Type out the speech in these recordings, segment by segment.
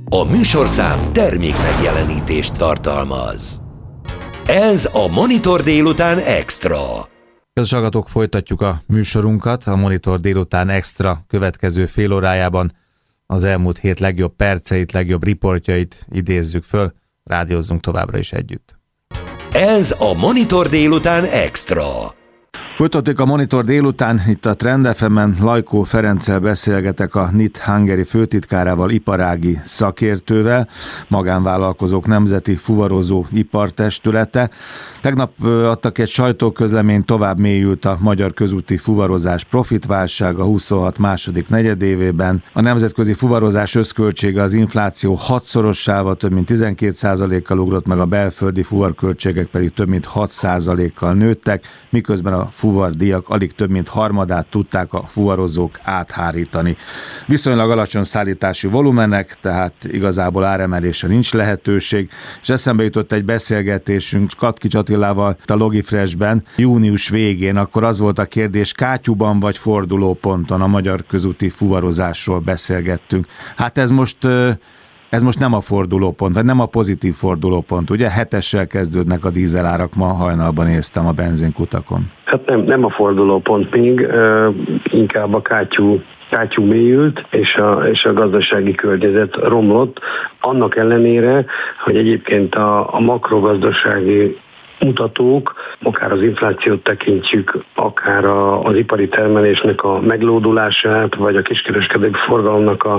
A műsorszám termék megjelenítést tartalmaz. Ez a Monitor délután extra. Kedves hallgatók, folytatjuk a műsorunkat. A Monitor délután extra következő fél órájában az elmúlt hét legjobb perceit, legjobb riportjait idézzük föl. Rádiózzunk továbbra is együtt. Ez a Monitor délután extra. Folytatjuk a Monitor délután, itt a Trend FM-en Lajkó Ferenccel beszélgetek, a NIT Hungary főtitkárával, iparági szakértővel, magánvállalkozók nemzeti fuvarozó ipartestülete. Tegnap adtak egy sajtóközleményt, tovább mélyült a magyar közúti fuvarozás profitválsága 26 második negyedévében. A nemzetközi fuvarozás összköltsége az infláció 6-szorossával több mint 12%-kal ugrott, meg a belföldi fuvarköltségek pedig több mint 6%-kal nőttek, miközben a fuvardíjak alig több mint harmadát tudták a fuvarozók áthárítani. Viszonylag alacsony szállítási volumenek, tehát igazából áremelésre nincs lehetőség, és eszembe jutott egy beszélgetésünk Katkics Attilával a Logifreshben június végén, akkor az volt a kérdés, kátyúban vagy fordulóponton a magyar közúti fuvarozásról beszélgettünk. Hát ez most nem a fordulópont, vagy nem a pozitív fordulópont, ugye? 7-essel kezdődnek a dízelárak, ma hajnalban néztem a benzinkutakon. Hát nem a fordulópont még, inkább a kátyú mélyült, és a gazdasági környezet romlott, annak ellenére, hogy egyébként a makrogazdasági mutatók, akár az inflációt tekintjük, akár az ipari termelésnek a meglódulását, vagy a kiskereskedelmi forgalomnak a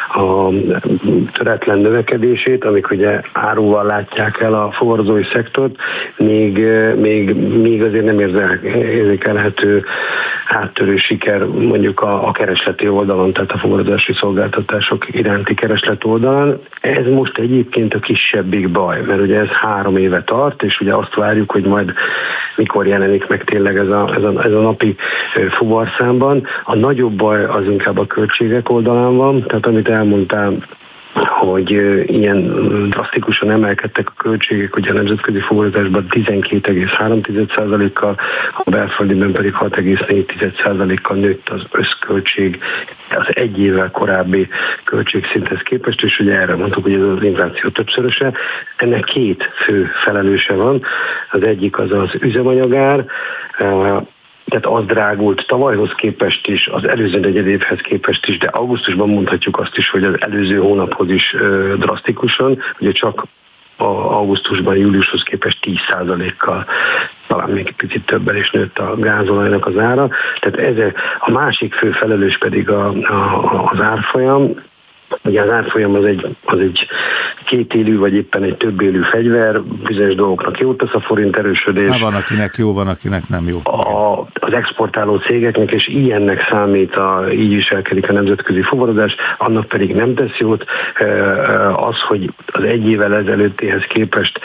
töretlen növekedését, amik ugye áruval látják el a fuvarozói szektort, még azért nem érzékelhető áttörő siker mondjuk a keresleti oldalon, tehát a fuvarozási szolgáltatások iránti kereslet oldalán. Ez most egyébként a kisebbik baj, mert ugye ez 3 éve tart, és ugye azt várjuk, hogy majd mikor jelenik meg tényleg ez a napi fuvarszámban. A nagyobb baj az inkább a költségek oldalán van, tehát amit elmondtál, hogy ilyen drasztikusan emelkedtek a költségek, ugye a nemzetközi fuvarozásban 12,3%-kal, a belföldiben pedig 6,4%-kal nőtt az összköltség az egy évvel korábbi költségszinthez képest, és ugye erre mondtuk, hogy ez az infláció többszöröse. Ennek 2 fő felelőse van. Az egyik az üzemanyagár, tehát az drágult tavalyhoz képest is, az előző negyedévhez képest is, de augusztusban mondhatjuk azt is, hogy az előző hónaphoz is drasztikusan, ugye csak augusztusban júliushoz képest 10%-kal, talán még egy picit többen is nőtt a gázolajnak az ára. Tehát ez a másik fő felelős pedig az árfolyam. Ugye az árfolyam az egy kétélű, vagy éppen egy többélű fegyver, bizonyos dolgoknak jót tesz a forint erősödés. Van, akinek jó, van, akinek nem jó. Az exportáló cégeknek, és ilyennek számít, így viselkedik a nemzetközi fuvarozás, annak pedig nem tesz jót. Az, hogy az egy évvel ezelőttihez képest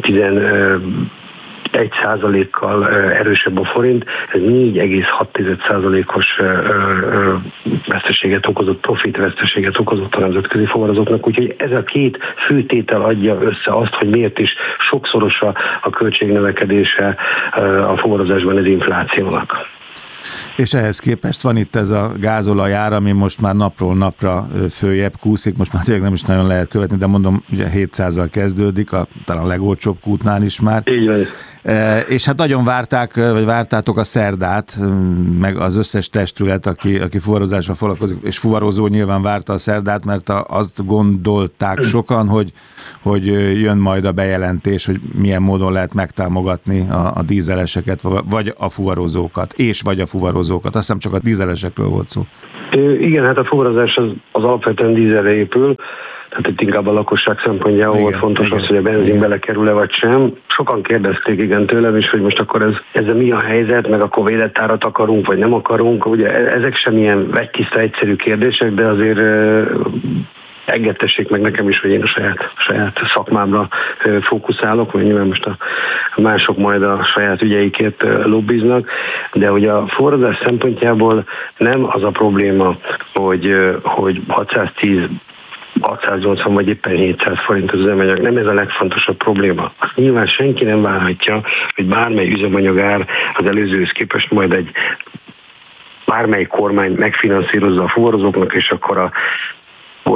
1%-kal erősebb a forint, ez 4,6%-os veszteséget okozott, profitveszteséget okozott a nemzetközi fuvarozóknak, úgyhogy ez a 2 főtétel adja össze azt, hogy miért is sokszoros a költségnövekedése a fuvarozásban az inflációnak. És ehhez képest van itt ez a gázolajár, ami most már napról napra följebb kúszik, most már tényleg nem is nagyon lehet követni, de mondom, ugye 700-al kezdődik, talán a legolcsóbb kútnál is már. Így van. És hát nagyon vártátok a szerdát, meg az összes testület, aki fuvarozással foglalkozik, és fuvarozó nyilván várta a szerdát, mert azt gondolták sokan, hogy jön majd a bejelentés, hogy milyen módon lehet megtámogatni a dízeleseket, vagy a fuvarozókat, vagy a fuvarozókat. Azt hiszem csak a dízelesekről volt szó. Igen, hát a fuvarozás az alapvetően dízelre épül, tehát itt inkább a lakosság szempontjából volt fontos az, hogy a benzin belekerül-e vagy sem. Sokan kérdezték tőlem is, hogy most akkor ez mi a helyzet, meg akkor védett árat akarunk, vagy nem akarunk. Ugye ezek sem ilyen vegytiszta egyszerű kérdések, de azért engedtessék meg nekem is, hogy én a saját szakmámra fókuszálok, mert nyilván most a mások majd a saját ügyeikért lobbiznak, de hogy a fuvarozás szempontjából nem az a probléma, hogy 610 680 vagy éppen 700 forint az üzemanyag. Nem ez a legfontosabb probléma. Azt nyilván senki nem várhatja, hogy bármely üzemanyagár az előzőhöz képest majd bármely kormány megfinanszírozza a fuvarozóknak, és akkor a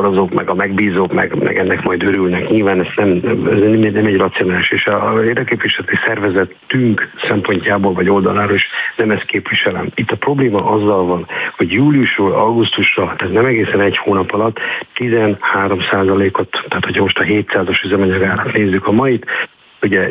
fuvarozók, meg a megbízók, meg ennek majd örülnek. Nyilván ez nem egy racionális, és a érdekképviseleti szervezetünk szempontjából vagy oldaláról is nem ezt képviselem. Itt a probléma azzal van, hogy júliusról augusztusra, ez nem egészen egy hónap alatt 13%-ot, tehát hogyha most a 700-as üzemanyagárat nézzük a mait, ugye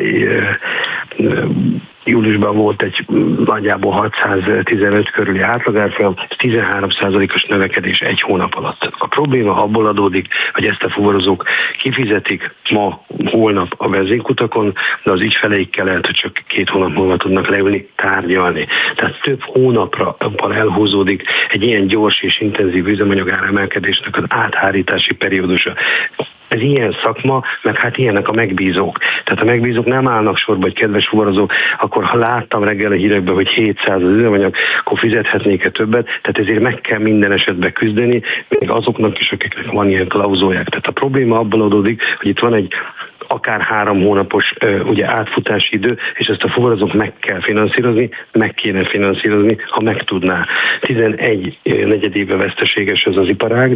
júliusban volt egy nagyjából 615 körüli átlagárfolyam, ez 13%-os növekedés egy hónap alatt. A probléma abból adódik, hogy ezt a fuvarozók kifizetik ma, holnap a benzinkutakon, de az ügyfeleikkel lehet, hogy csak 2 hónap múlva tudnak leülni, tárgyalni. Tehát több hónapra elhúzódik egy ilyen gyors és intenzív üzemanyagár emelkedésnek az áthárítási periódusa. Ez ilyen szakma, meg hát ilyenek a megbízók. Tehát a megbízók nem állnak sorba, hogy kedves fuvarozó, akkor ha láttam reggel a hírekben, hogy 700 az üzemanyag, akkor fizethetnék-e többet, tehát ezért meg kell minden esetben küzdeni, még azoknak is, akiknek van ilyen klauzóják. Tehát a probléma abban adódik, hogy itt van egy akár 3 hónapos ugye átfutási idő, és ezt a fuvarozók meg kell finanszírozni, meg kéne finanszírozni, ha meg tudná. 11 negyedéve veszteséges ez az iparág,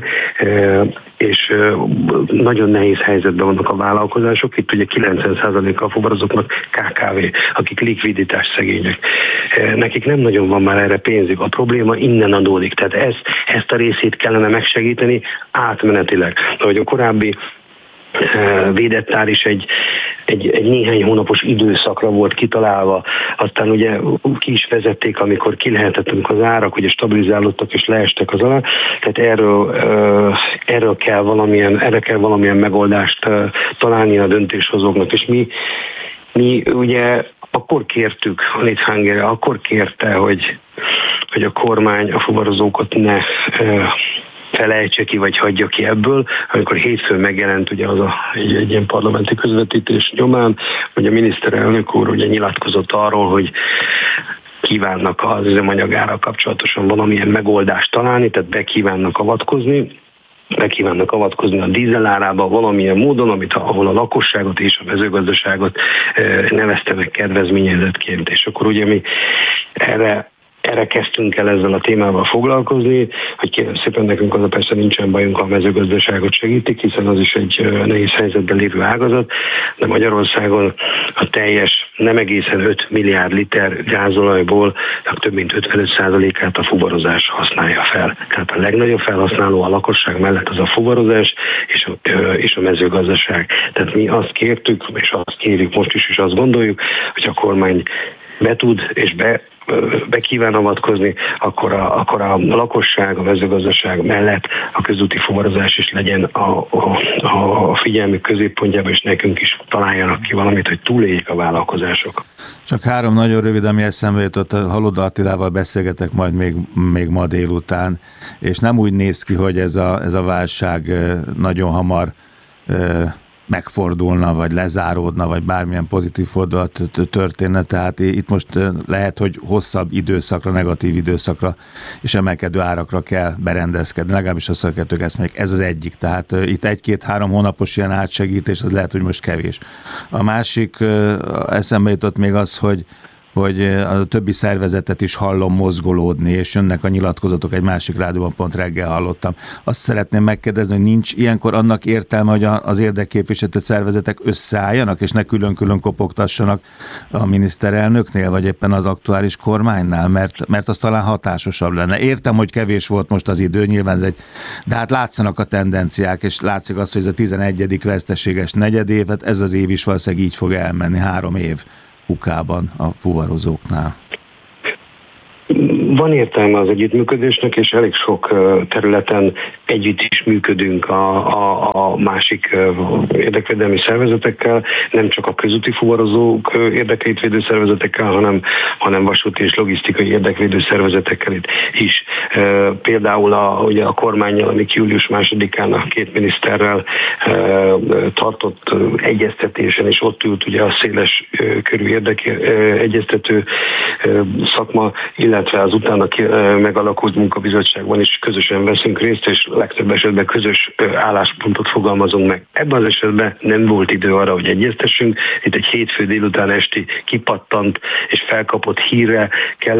és nagyon nehéz helyzetben vannak a vállalkozások. Itt ugye 90%-a a fuvarozóknak KKV, akik likviditás szegények. Nekik nem nagyon van már erre pénzük. A probléma innen adódik. Tehát ezt a részét kellene megsegíteni átmenetileg. Ahogy a korábbi védett ár is egy néhány hónapos időszakra volt kitalálva, aztán ugye ki is vezették, amikor ki lehetett, amikor az árak ugye stabilizálódtak és leestek az alá, tehát erre kell valamilyen megoldást találni a döntéshozóknak, és mi ugye akkor kértük, a Knit Hungary akkor kérte, hogy a kormány a fuvarozókat ne felejtse ki, vagy hagyja ki ebből, amikor hétfőn megjelent ugye az egy ilyen parlamenti közvetítés nyomán, hogy a miniszterelnök úr ugye nyilatkozott arról, hogy kívánnak az üzemanyagára kapcsolatosan valamilyen megoldást találni, tehát be kívánnak avatkozni a dízel árába valamilyen módon, ahol a lakosságot és a mezőgazdaságot nevezte meg kedvezményezettként. És akkor ugye mi erre kezdtünk el ezzel a témával foglalkozni, hogy kérem szépen, nekünk az a persze nincsen bajunk, a mezőgazdaságot segítik, hiszen az is egy nehéz helyzetben lévő ágazat, de Magyarországon a teljes nem egészen 5 milliárd liter gázolajból több mint 55%-át a fuvarozás használja fel. Tehát a legnagyobb felhasználó a lakosság mellett az a fuvarozás és a mezőgazdaság. Tehát mi azt kértük, és azt kérjük most is, és azt gondoljuk, hogy a kormány be tud és be kíván avatkozni, akkor a lakosság, a mezőgazdaság mellett a közúti fuvarozás is legyen a figyelmük középpontjában, és nekünk is találjanak ki valamit, hogy túléljék a vállalkozások. Csak 3 nagyon rövid, ami eszembe jutott, Haloda Attilával beszélgetek majd még ma délután, és nem úgy néz ki, hogy ez a válság nagyon hamar megfordulna, vagy lezáródna, vagy bármilyen pozitív fordulat történne, tehát itt most lehet, hogy hosszabb időszakra, negatív időszakra és emelkedő árakra kell berendezkedni, legalábbis a szakértők ezt mondják, ez az egyik, tehát itt 1-2-3 hónapos ilyen átsegítés, az lehet, hogy most kevés. A másik eszembe jutott még az, hogy a többi szervezetet is hallom mozgolódni, és jönnek a nyilatkozatok, egy másik rádióban pont reggel hallottam. Azt szeretném megkérdezni, hogy nincs ilyenkor annak értelme, hogy az érdekképviseleti szervezetek összeálljanak, és ne külön-külön kopogtassanak a miniszterelnöknél, vagy éppen az aktuális kormánynál, mert az talán hatásosabb lenne. Értem, hogy kevés volt most az idő, nyilván de hát látszanak a tendenciák, és látszik az, hogy ez a 11. veszteséges negyedév, hát ez az év is valószínűleg így fog elmenni, 3 év kukában a fuvarozóknál. Van értelme az együttműködésnek, és elég sok területen együtt is működünk a másik érdekvédelmi szervezetekkel, nem csak a közúti fuvarozók érdekeit védő szervezetekkel, hanem vasúti és logisztikai érdekvédő szervezetekkel is. Például ugye a kormánnyal, amik július 2-án a 2 miniszterrel tartott egyeztetésen, és ott ült ugye a széles körű egyeztető szakma, illetve az utána megalakult munkabizottságban is közösen veszünk részt, és legtöbb esetben közös álláspontot fogalmazunk meg. Ebben az esetben nem volt idő arra, hogy egyeztessünk. Itt egy hétfő délután esti kipattant és felkapott hírre kellett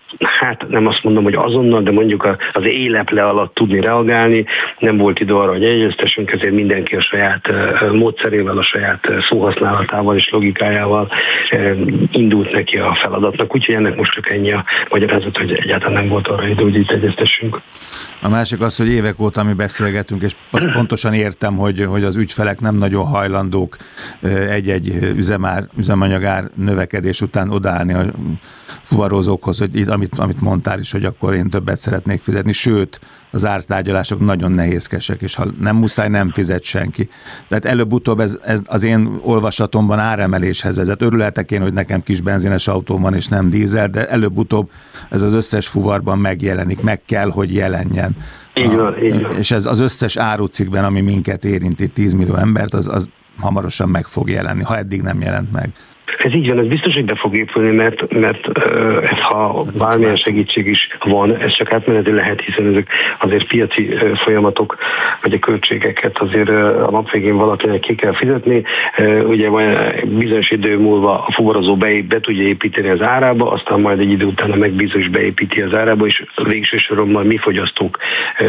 hát nem azt mondom, hogy azonnal, de mondjuk az éleple alatt tudni reagálni. Nem volt idő arra, hogy egyeztessünk, ezért mindenki a saját módszerével, a saját szóhasználatával és logikájával indult neki a feladatnak. Úgyhogy ennek most csak ennyi a magyarázat, hogy egyáltalán nem volt arra idő, hogy itt egyeztessünk. A másik az, hogy évek óta mi beszélgetünk, és pontosan értem, hogy az ügyfelek nem nagyon hajlandók egy-egy üzemanyagár növekedés után odaállni a fuvarozókhoz, hogy amit mondtál is, hogy akkor én többet szeretnék fizetni, sőt, az ártárgyalások nagyon nehézkesek, és ha nem muszáj, nem fizet senki. Tehát előbb-utóbb ez az én olvasatomban áremeléshez vezet. Örülhetek én, hogy nekem kis benzines autóm van, és nem dízel, de előbb-utóbb ez az összes fuvarban megjelenik, meg kell, hogy jelenjen. Így van. És ez az összes árucikkben, ami minket érinti, 10 millió embert, az hamarosan meg fog jelenni, ha eddig nem jelent meg. Ez így van, ez biztos, hogy be fog épülni, mert ha bármilyen segítség is van, ez csak átmeneti lehet, hiszen ezek azért piaci folyamatok, vagy a költségeket azért a nap végén valakinek ki kell fizetni. Ugye bizonyos idő múlva a fuvarozó be tudja építeni az árába, aztán majd egy idő után a megbízó is beépíti az árába, és végső soron majd mi fogyasztók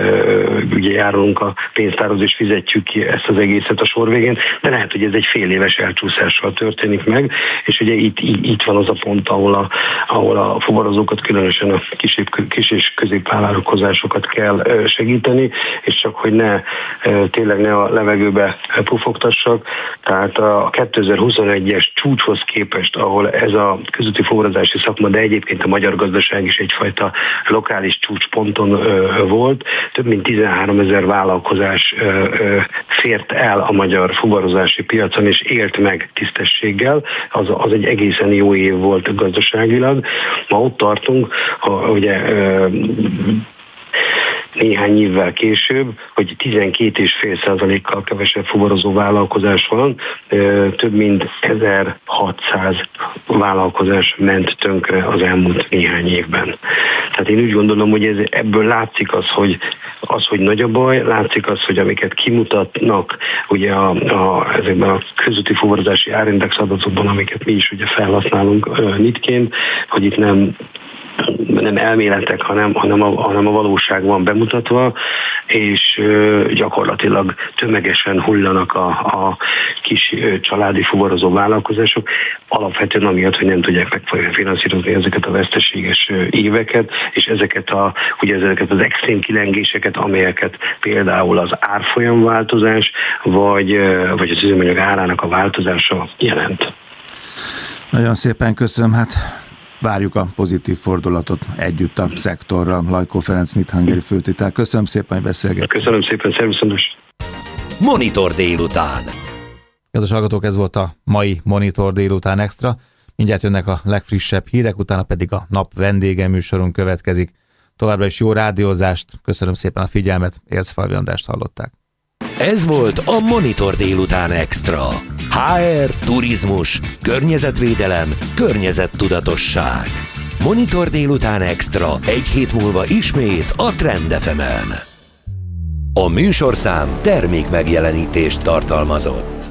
ugye járulunk a pénztárhoz, és fizetjük ki ezt az egészet a sor végén, de lehet, hogy ez egy fél éves elcsúszással történik meg, és ugye itt van az a pont, ahol a fuvarozókat, különösen a kis és középvállalkozásokat kell segíteni, és csak hogy tényleg ne a levegőbe pufogtassak. Tehát a 2021-es csúcshoz képest, ahol ez a közúti fuvarozási szakma, de egyébként a magyar gazdaság is egyfajta lokális csúcsponton volt, több mint 13 000 vállalkozás fért el a magyar fuvarozási piacon, és élt meg tisztességgel. Az egy egészen jó év volt gazdaságilag. Ma ott tartunk, ugye néhány évvel később, hogy 12,5%-kal kevesebb fuvarozó vállalkozás van, több mint 1600 vállalkozás ment tönkre az elmúlt néhány évben. Tehát én úgy gondolom, hogy ebből látszik az, hogy nagy a baj, látszik az, hogy amiket kimutatnak ugye ezekben a közúti fuvarozási árindex adatokban, amiket mi is ugye felhasználunk NIT-ként, hogy itt nem elméletek, hanem a valóság van bemutatva, és gyakorlatilag tömegesen hullanak a kis családi fuvarozó vállalkozások, alapvetően amiatt, hogy nem tudják megfinanszírozni ezeket a veszteséges éveket, és ezeket az extrém kilengéseket, amelyeket például az árfolyamváltozás, vagy az üzemanyag árának a változása jelent. Nagyon szépen köszönöm, várjuk a pozitív fordulatot együtt a szektorral. Lajkó Ferenc, NIT Hungary főtitkár. Köszönöm szépen, hogy beszélgettünk. Köszönöm szépen, szervuszondos. Monitor délután. Kedves hallgatók, ez volt a mai Monitor délután extra. Mindjárt jönnek a legfrissebb hírek, utána pedig a nap vendége műsorunk következik. Továbbra is jó rádiózást, köszönöm szépen a figyelmet, Érzfalvi Andrást hallották. Ez volt a Monitor délután extra. HR, turizmus, környezetvédelem, környezettudatosság. Monitor délután extra, egy hét múlva ismét a Trend FM-en. A műsorszám termékmegjelenítést tartalmazott.